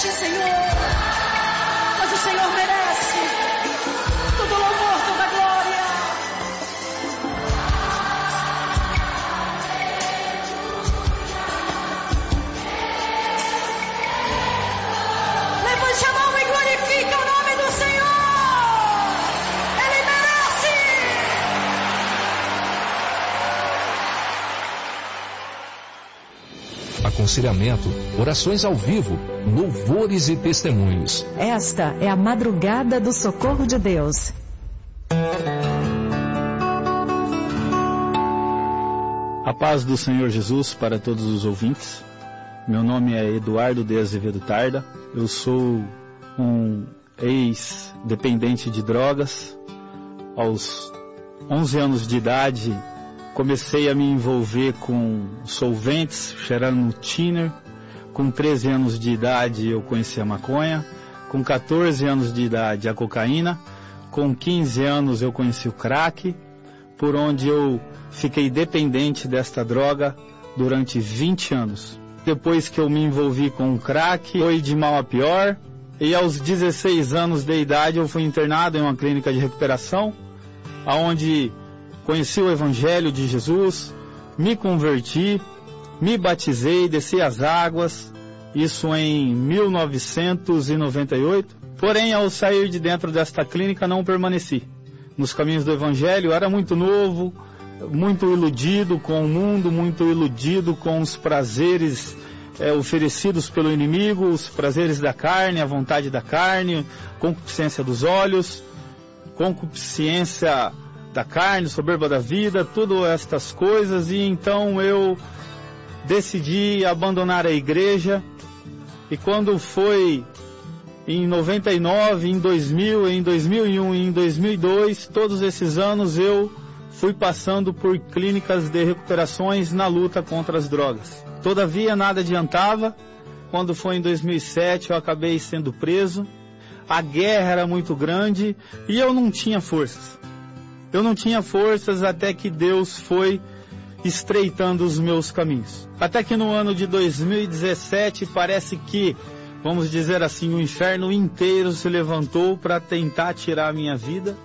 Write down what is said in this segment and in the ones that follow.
ti, Senhor. Mas o Senhor merece todo louvor, toda glória. Levante a mão e glorifica o nome do Senhor. Ele merece. Aconselhamento, orações ao vivo, louvores e testemunhos. Esta é a madrugada do socorro de Deus. A paz do Senhor Jesus para todos os ouvintes. Meu nome é Eduardo de Azevedo Tarda. Eu sou um ex-dependente de drogas. Aos 11 anos de idade, comecei a me envolver com solventes, cheirando no thinner. Com 13 anos de idade, eu conheci a maconha. Com 14 anos de idade, a cocaína. Com 15 anos, eu conheci o crack, por onde eu fiquei dependente desta droga durante 20 anos. Depois que eu me envolvi com o crack, foi de mal a pior. E aos 16 anos de idade, eu fui internado em uma clínica de recuperação, onde conheci o Evangelho de Jesus, me converti, me batizei, desci as águas, isso em 1998. Porém, ao sair de dentro desta clínica, não permaneci nos caminhos do Evangelho. Eu era muito novo, muito iludido com o mundo, muito iludido com os prazeres oferecidos pelo inimigo, os prazeres da carne, a vontade da carne, concupiscência dos olhos, concupiscência da carne, soberba da vida, todas estas coisas. E então eu decidi abandonar a igreja. E quando foi em 99, em 2000, em 2001 e em 2002, todos esses anos eu fui passando por clínicas de recuperações na luta contra as drogas. Todavia nada adiantava. Quando foi em 2007 eu acabei sendo preso. A guerra era muito grande e eu não tinha forças. Eu não tinha forças até que Deus foi estreitando os meus caminhos. Até que no ano de 2017 parece que, vamos dizer assim, o inferno inteiro se levantou para tentar tirar a minha vida.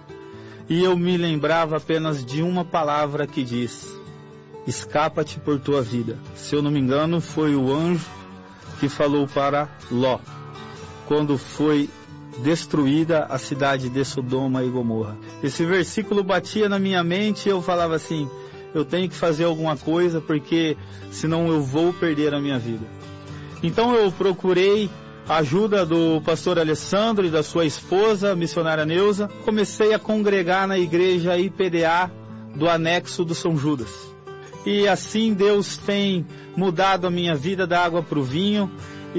E eu me lembrava apenas de uma palavra que diz: escapa-te por tua vida. Se eu não me engano, foi o anjo que falou para Ló, quando foi destruída a cidade de Sodoma e Gomorra. Esse versículo batia na minha mente e eu falava assim: eu tenho que fazer alguma coisa, porque senão eu vou perder a minha vida. Então eu procurei a ajuda do pastor Alessandro e da sua esposa, a missionária Neuza. Comecei a congregar na igreja IPDA do anexo do São Judas. E assim Deus tem mudado a minha vida da água para o vinho.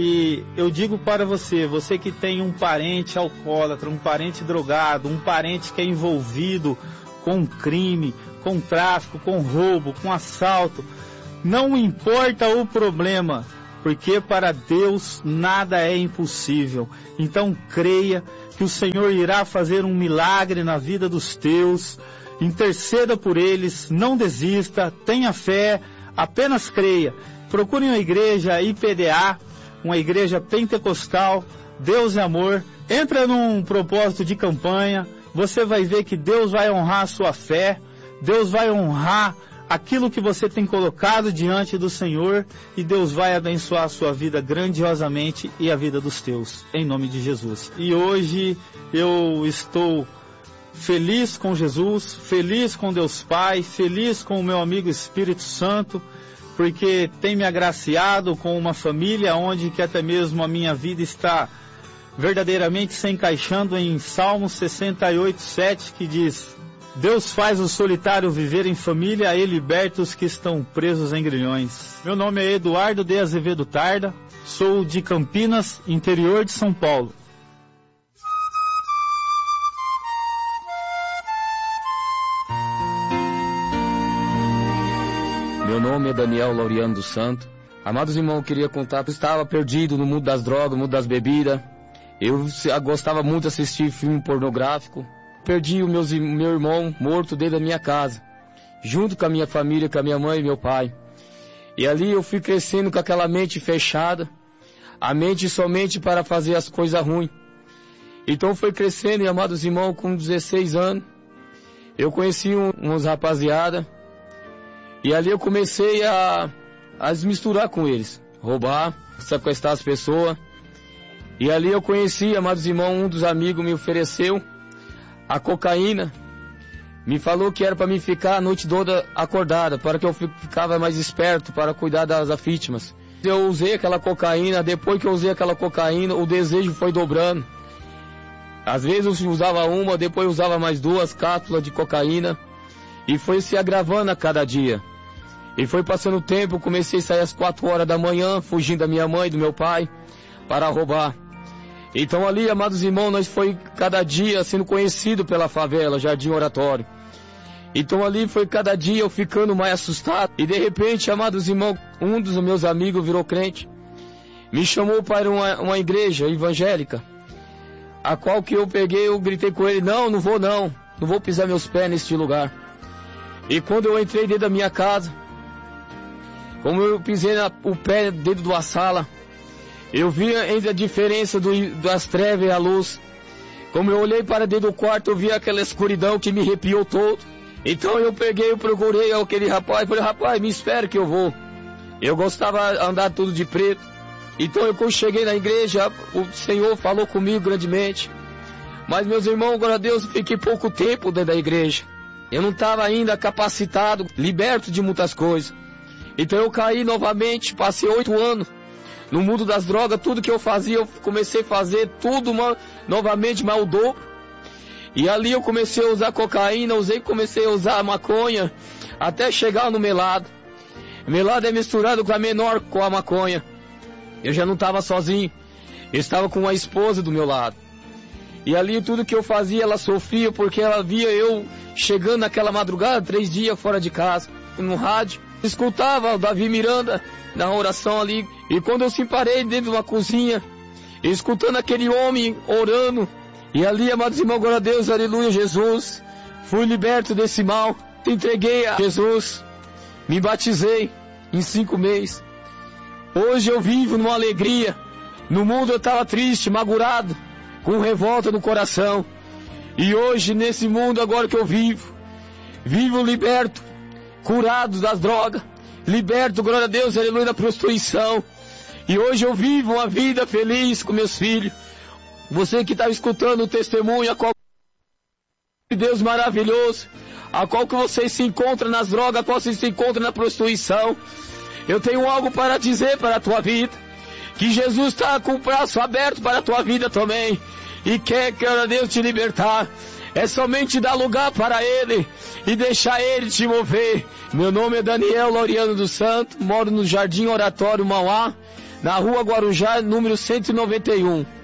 E eu digo para você, você que tem um parente alcoólatra, um parente drogado, um parente que é envolvido com crime, com tráfico, com roubo, com assalto, não importa o problema, porque para Deus nada é impossível. Então creia que o Senhor irá fazer um milagre na vida dos teus. Interceda por eles, não desista, tenha fé, apenas creia. Procure uma igreja IPDA, uma igreja pentecostal, Deus é amor. Entra num propósito de campanha, você vai ver que Deus vai honrar a sua fé, Deus vai honrar aquilo que você tem colocado diante do Senhor, e Deus vai abençoar a sua vida grandiosamente e a vida dos teus, em nome de Jesus. E hoje eu estou feliz com Jesus, feliz com Deus Pai, feliz com o meu amigo Espírito Santo, porque tem me agraciado com uma família onde que até mesmo a minha vida está verdadeiramente se encaixando em Salmo 68:7, que diz: Deus faz o solitário viver em família e liberta os que estão presos em grilhões. Meu nome é Eduardo de Azevedo Tarda, sou de Campinas, interior de São Paulo. Meu nome é Daniel Laureano dos Santos. Amados irmãos, eu queria contar que eu estava perdido no mundo das drogas, no mundo das bebidas. Eu gostava muito de assistir filme pornográfico. Perdi o meu irmão morto dentro da minha casa, junto com a minha família, com a minha mãe e meu pai. E ali eu fui crescendo com aquela mente fechada, a mente somente para fazer as coisas ruins. Então foi crescendo, e amados irmãos, com 16 anos, eu conheci uns rapaziada, e ali eu comecei a se misturar com eles, roubar, sequestrar as pessoas. E ali eu conheci, amados irmãos, um dos amigos me ofereceu a cocaína, me falou que era para mim ficar a noite toda acordada, para que eu ficava mais esperto, para cuidar das vítimas. Eu usei aquela cocaína, depois que eu usei aquela cocaína, o desejo foi dobrando. Às vezes eu usava uma, depois eu usava mais 2 cápsulas de cocaína, e foi se agravando a cada dia. E foi passando o tempo, comecei a sair às 4 horas da manhã, fugindo da minha mãe e do meu pai, para roubar. Então ali, amados irmãos, nós foi cada dia sendo conhecido pela favela, Jardim Oratório. Então ali foi cada dia eu ficando mais assustado. E de repente, amados irmãos, um dos meus amigos virou crente. Me chamou para uma igreja evangélica, a qual que eu peguei, eu gritei com ele, não vou pisar meus pés neste lugar. E quando eu entrei dentro da minha casa, como eu pisei o pé dentro de uma sala, eu vi entre a diferença das trevas e a luz. Como eu olhei para dentro do quarto, eu vi aquela escuridão que me arrepiou todo. Então eu peguei, eu procurei aquele rapaz, falei, rapaz, me espere que eu vou. Eu gostava de andar tudo de preto. Então eu quando cheguei na igreja, o Senhor falou comigo grandemente. Mas meus irmãos, glória a Deus, eu fiquei pouco tempo dentro da igreja. Eu não estava ainda capacitado, liberto de muitas coisas. Então eu caí novamente, passei 8 anos no mundo das drogas. Tudo que eu fazia, eu comecei a fazer tudo novamente, mas o dobro. E ali eu comecei a usar cocaína, comecei a usar maconha, até chegar no melado. Melado é misturado com a menor, com a maconha. Eu já não estava sozinho, eu estava com uma esposa do meu lado. E ali tudo que eu fazia, ela sofria, porque ela via eu chegando naquela madrugada, 3 dias fora de casa, no rádio. Escutava o Davi Miranda na oração ali. E quando eu se parei dentro de uma cozinha, escutando aquele homem orando, e ali, amados irmãos, glória a Deus, aleluia, Jesus, fui liberto desse mal, te entreguei a Jesus, me batizei em 5 meses. Hoje eu vivo numa alegria. No mundo eu estava triste, magoado, com revolta no coração. E hoje, nesse mundo agora que eu vivo liberto, curado das drogas, liberto, glória a Deus, aleluia, da prostituição. E hoje eu vivo uma vida feliz com meus filhos. Você que está escutando o testemunho, a qual Deus maravilhoso, a qual que você se encontra nas drogas, a qual você se encontra na prostituição, eu tenho algo para dizer para a tua vida, que Jesus está com o braço aberto para a tua vida também, e quer, glória a Deus, te libertar. É somente dar lugar para Ele e deixar Ele te mover. Meu nome é Daniel Laureano dos Santos, moro no Jardim Oratório Mauá, na rua Guarujá, número 191.